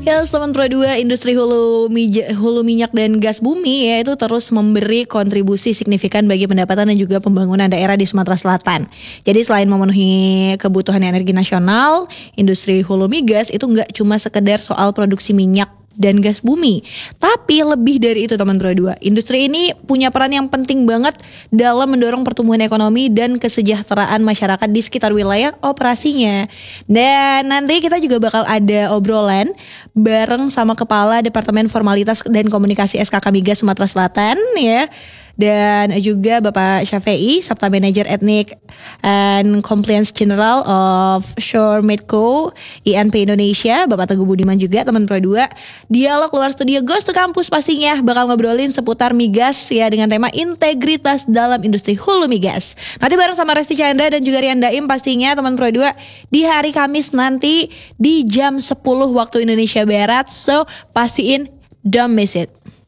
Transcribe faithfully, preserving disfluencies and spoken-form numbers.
Ya, teman Pro dua, industri hulu, mija, hulu minyak dan gas bumi ya itu terus memberi kontribusi signifikan bagi pendapatan dan juga pembangunan daerah di Sumatera Selatan. Jadi selain memenuhi kebutuhan energi nasional, industri hulu migas itu nggak cuma sekedar soal produksi minyak dan gas bumi, tapi lebih dari itu teman Pro dua. Industri ini punya peran yang penting banget dalam mendorong pertumbuhan ekonomi dan kesejahteraan masyarakat di sekitar wilayah operasinya. Dan nanti kita juga bakal ada obrolan bareng sama Kepala Departemen Formalitas dan Komunikasi S K K Migas Sumatera Selatan ya. Dan juga Bapak Syafei serta Manajer Etnik and Compliance General of Shore Medco I N P Indonesia, Bapak Teguh Budiman juga teman Pro dua. Dialog luar studio Ghost to Campus pastinya bakal ngobrolin seputar migas ya dengan tema integritas dalam industri hulu migas. Nanti bareng sama Resti Chandra dan juga Rian Daim pastinya teman Pro dua di hari Kamis nanti di jam sepuluh waktu Indonesia Barat. So pastiin don't miss it.